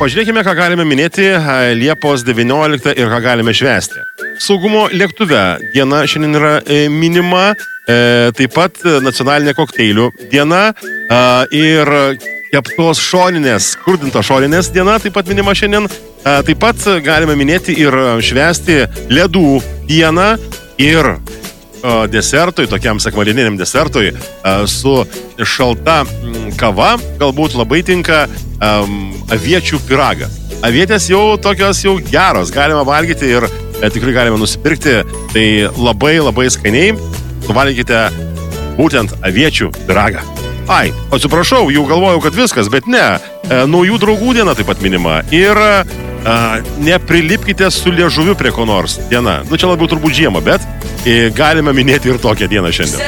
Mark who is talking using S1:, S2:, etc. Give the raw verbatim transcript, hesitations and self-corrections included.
S1: pažiūrėkime, ką galime minėti Liepos devynioliktą ir ką galime švęsti. Saugumo lėktuve diena šiandien yra e, minima, e, taip pat nacionalinė kokteilių diena e, ir keptos šoninės, skrudintos šoninės diena taip pat minima šiandien. E, taip pat galime minėti ir švęsti ledų dieną ir e, desertui, tokiam sekmadieniniam desertui e, su šalta m, kava galbūt labai tinka e, aviečių pyragas. Avietės jau tokios jau geros, galima valgyti ir e, tikrai galime nusipirkti, tai labai labai skaniai suvalgykite būtent aviečių pyragą. Ai, atsiprašau, jau galvojau, kad viskas, bet ne, e, naujų draugų diena taip pat minima ir e, neprilipkite su liežuviu prie ko nors diena. Nu čia labiau turbūt žiema, bet e, galime minėti ir tokią dieną šiandien.